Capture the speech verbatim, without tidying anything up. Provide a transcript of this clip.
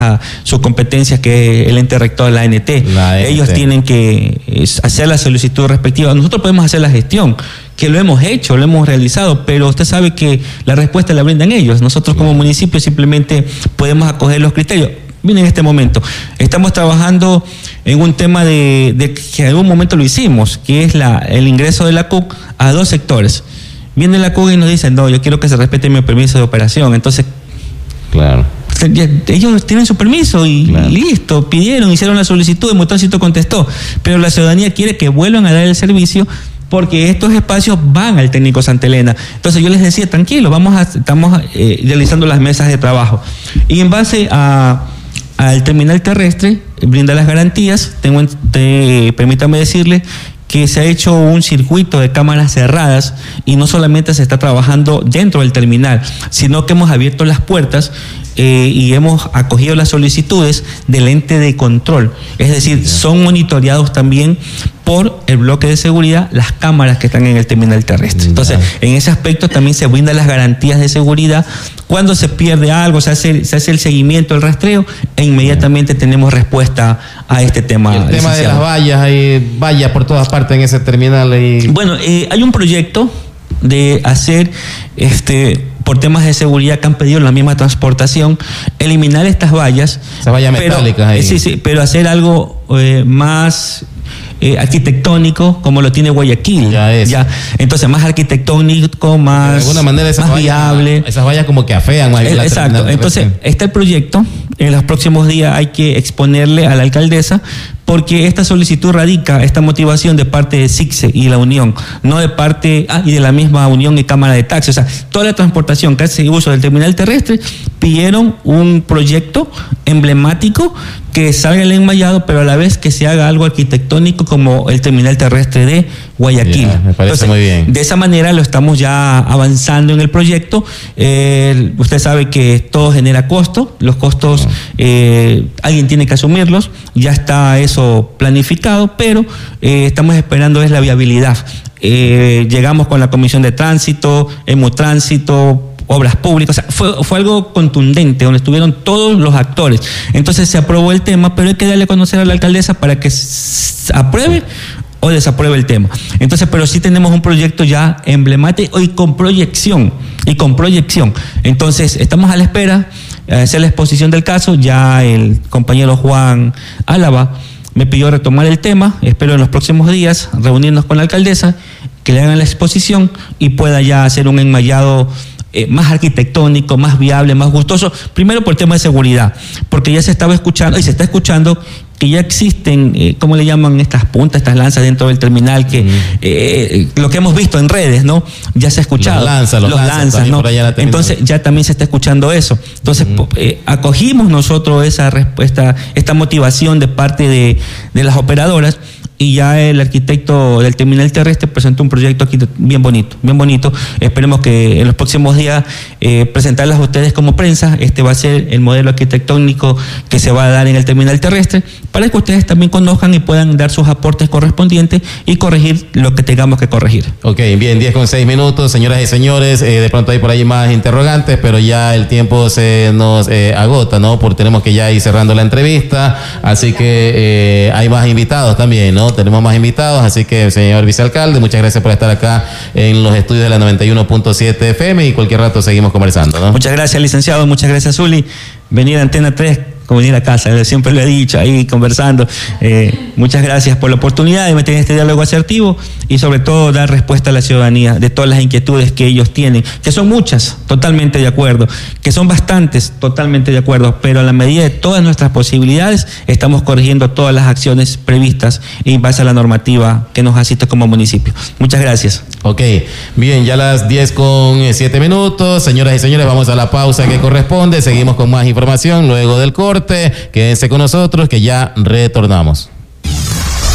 su competencia, que es el ente rector de la A N T. La Ellos N T. Tienen que hacer la solicitud respectiva. Nosotros podemos hacer la gestión, que lo hemos hecho, lo hemos realizado, pero usted sabe que la respuesta la brindan ellos. Nosotros como municipio simplemente podemos acoger los criterios. Miren, en este momento estamos trabajando en un tema de, de que en algún momento lo hicimos, que es la, el ingreso de la C U C a dos sectores. Viene la C U C y nos dicen, no, yo quiero que se respete mi permiso de operación. Entonces, claro, ellos tienen su permiso y, claro, y listo, pidieron, hicieron la solicitud, el Motránsito contestó, pero la ciudadanía quiere que vuelvan a dar el servicio porque estos espacios van al técnico Santa Elena. Entonces yo les decía, tranquilo, vamos a, estamos eh, realizando las mesas de trabajo. Y en base a, al terminal terrestre, brinda las garantías, tengo, te, permítame decirle que se ha hecho un circuito de cámaras cerradas y no solamente se está trabajando dentro del terminal, sino que hemos abierto las puertas eh, y hemos acogido las solicitudes del ente de control. Es decir, son monitoreados también por el bloque de seguridad las cámaras que están en el terminal terrestre. Entonces, en ese aspecto también se brindan las garantías de seguridad. Cuando se pierde algo, se hace, se hace el seguimiento, el rastreo, e inmediatamente tenemos respuesta a este tema. El tema de las vallas, hay vallas por todas partes en ese terminal. Y... Bueno, eh, hay un proyecto de hacer, este, por temas de seguridad que han pedido la misma transportación, eliminar estas vallas. Esas vallas metálicas ahí. Sí, sí, pero hacer algo eh, más... Eh, arquitectónico como lo tiene Guayaquil. Ya es. Ya. Entonces, más arquitectónico, más, de alguna manera esas más vallas, viable. Esas vallas como que afean. El, exacto. Entonces, está el proyecto. En los próximos días hay que exponerle a la alcaldesa, porque esta solicitud radica, esta motivación de parte de S I C S E y la Unión, no de parte, ah, y de la misma Unión y Cámara de Taxi. O sea, toda la transportación que hace uso del terminal terrestre pidieron un proyecto emblemático que salga el enmayado, pero a la vez que se haga algo arquitectónico como el terminal terrestre de Guayaquil. Yeah, me parece. Entonces, muy bien. De esa manera lo estamos ya avanzando en el proyecto. Eh, usted sabe que todo genera costo, los costos eh, alguien tiene que asumirlos, ya está eso planificado, pero eh, estamos esperando es la viabilidad. Eh, llegamos con la Comisión de Tránsito, Hemotránsito, Obras Públicas, o sea, fue, fue algo contundente, donde estuvieron todos los actores. Entonces se aprobó el tema, pero hay que darle a conocer a la alcaldesa para que se apruebe o desapruebe el tema. Entonces, pero sí tenemos un proyecto ya emblemático y con proyección, y con proyección. Entonces, estamos a la espera de hacer la exposición del caso. Ya el compañero Juan Álava me pidió retomar el tema. Espero en los próximos días reunirnos con la alcaldesa, que le hagan la exposición y pueda ya hacer un enmayado Eh, más arquitectónico, más viable, más gustoso, primero por el tema de seguridad, porque ya se estaba escuchando y se está escuchando que ya existen, eh, ¿cómo le llaman estas puntas, estas lanzas dentro del terminal? Que mm. eh, lo que hemos visto en redes, ¿no? Ya se ha escuchado. Los lanzas, los, los lanzas, lanzas ¿no? Entonces ya también se está escuchando eso. Entonces mm. eh, acogimos nosotros esa respuesta, esta motivación de parte de, de las operadoras. Y ya el arquitecto del terminal terrestre presentó un proyecto aquí bien bonito, bien bonito. Esperemos que en los próximos días eh, presentarlas a ustedes como prensa. Este va a ser el modelo arquitectónico que se va a dar en el terminal terrestre, para que ustedes también conozcan y puedan dar sus aportes correspondientes y corregir lo que tengamos que corregir. Ok, bien, diez con seis minutos, señoras y señores. Eh, de pronto hay por ahí más interrogantes, pero ya el tiempo se nos eh, agota, ¿no? Porque tenemos que ya ir cerrando la entrevista. Así que eh, hay más invitados también, ¿no? Tenemos más invitados, así que, señor vicealcalde, muchas gracias por estar acá en los estudios de la noventa y uno punto siete F M, y cualquier rato seguimos conversando, ¿no? Muchas gracias, licenciado, muchas gracias, Zuli. Venir a Antena tres, como venir a casa, siempre lo he dicho, ahí conversando. Eh, muchas gracias por la oportunidad de meter este diálogo asertivo y sobre todo dar respuesta a la ciudadanía de todas las inquietudes que ellos tienen, que son muchas, totalmente de acuerdo, que son bastantes, totalmente de acuerdo, pero a la medida de todas nuestras posibilidades estamos corrigiendo todas las acciones previstas en base a la normativa que nos asiste como municipio. Muchas gracias. Ok, bien, ya las diez con siete minutos, señoras y señores, vamos a la pausa que corresponde, seguimos con más información luego del corte. Quédense con nosotros que ya retornamos.